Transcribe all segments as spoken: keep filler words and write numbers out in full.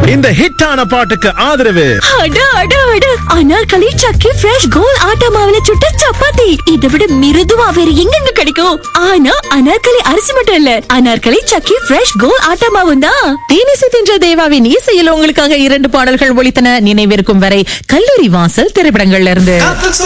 இந்த ஹிட்டான பாட்டுக்கு ஆதரவு அட அட அட அனார்கலி சக்கி ஃப்ரெஷ் கோல் ஆட்டா மாவுல சுட்ட சப்பாத்தி. இதை விட மிருதுவா வேற எங்கெங்க கிடைக்கும்? ஆனா அனார்கலி அரிசி மட்டும் இல்ல, அனார்கலி சக்கி ஃப்ரெஷ் கோல் ஆட்டா மாவும் தான். தேனிசை தின்ற தேவாவின் இசையில் உங்களுக்காக இரண்டு பாடல்கள் ஒலித்தன. நினைவிருக்கும் வரை கல்லூரி வாசல் திரைப்படங்கள்ல இருந்து.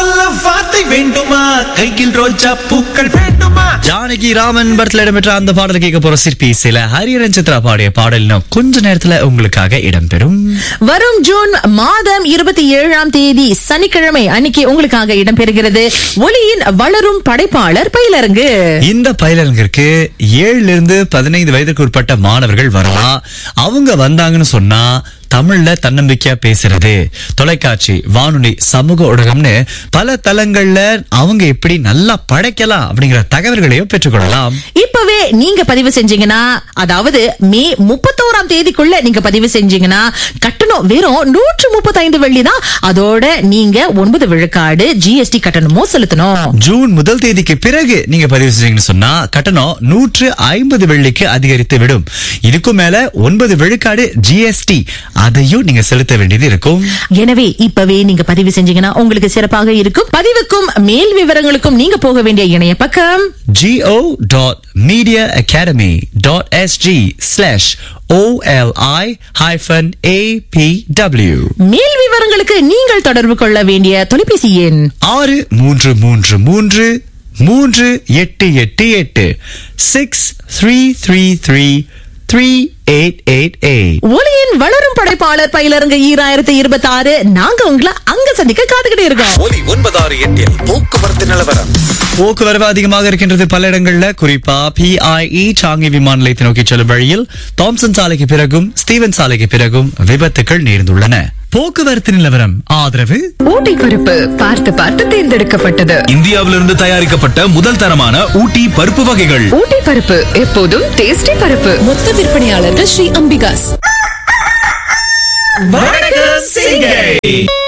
ஜானகி ராமன் படத்துல இடம்பெற்ற அந்த பாடல் கேட்க போற சிற்பி சில ஹரிஹரன் சித்ரா பாடிய பாடல் கொஞ்ச நேரத்துல உங்களுக்காக இடம்பெறும். வரும் ஜூன் மாதம் இருபத்தி ஏழாம் தேதி சனிக்கிழமை அன்னைக்கு உங்களுக்காக இடம்பெறுகிறது ஒலியின் வளரும் படைப்பாளர் பயிலரங்கு. இந்த பயிலரங்கிற்கு ஏழுல இருந்து பதினைந்து வயதுக்கு உட்பட்ட மாணவர்கள் வரலாம். அவங்க வந்தாங்கன்னு சொன்னா தமிழ்ல தன்னம்பிக்கையா பேசுறது, தொலைக்காட்சி, வானொலி, சமூக ஊடகம்னு பல தளங்கள்ல அவங்க எப்படி நல்லா படைக்கலாம் அப்படிங்கிற தகவல்களையும் பெற்றுக்கொள்ளலாம். இப்பவே நீங்க பதிவு செஞ்சீங்கன்னா, அதாவது மே முப்பத்தோராம் தேதிக்குள்ள நீங்க பதிவு செஞ்சீங்கன்னா கட்டணம் வெறும் நூற்று முப்பத்தி ஐந்து வெள்ளி தான். அதோட நீங்க ஒன்பது விழுக்காடு ஜிஎஸ்டி கட்டணமும் செலுத்தணும். ஜூன் முதல் தேதிக்கு பிறகு நீங்க பதிவு செஞ்சீங்கன்னு சொன்னா கட்டணம் நூற்று ஐம்பது வெள்ளிக்கு அதிகரித்து விடும். இதுக்கும் மேல ஒன்பது விழுக்காடு ஜிஎஸ்டி அதையும் நீங்க செலுத்த வேண்டியது இருக்கும். எனவே இப்பவே நீங்க பதிவு செஞ்சீங்கன்னா உங்களுக்கு சிறப்பாக இருக்கும். பதிவுக்கும் மேல் விவரங்களுக்கும் நீங்க போக வேண்டிய இணைய பக்கம் go dot media academy dot s g slash o l i hyphen a p w. மேல் விவரங்களுக்கு நீங்கள் தொடர்பு கொள்ள வேண்டிய தொலைபேசி எண் ஆறு மூன்று மூன்று மூன்று மூன்று எட்டு எட்டு எட்டு six three three three three eight eight eight. ஒலியின் வளரும் படைப்பாளர் பயிலரங்கு ஈராயிரத்தி இருபத்தி ஆறு. நாங்க உங்களை அங்க சந்திக்க காத்துக்கிட்டே இருக்கோம். ஒலி ஒன்பதாறு எட்டில் போக்குவரத்து நிலவரம். போக்குவரவு அதிகமாக இருக்கின்றது பல இடங்கள்ல. குறிப்பா பிஐஇ சாங்கி விமான நிலையத்தை நோக்கி செல்லும் வழியில் தாம்சன் சாலைக்கு பிறகும் ஸ்டீவன் சாலைக்கு பிறகும் விபத்துக்கள் நேர்ந்துள்ளன. போக்குவரத்து நிலவரம் ஆதரவு ஊட்டி பருப்பு பார்த்து பார்த்து தேர்ந்தெடுக்கப்பட்டது. இந்தியாவிலிருந்து தயாரிக்கப்பட்ட முதல் தரமான ஊட்டி பருப்பு வகைகள். ஊட்டி பருப்பு எப்போதும் டேஸ்டி பருப்பு. மொத்த விற்பனையாளர்கள் ஸ்ரீ அம்பிகாஸ். வணக்கம் சிங்கை.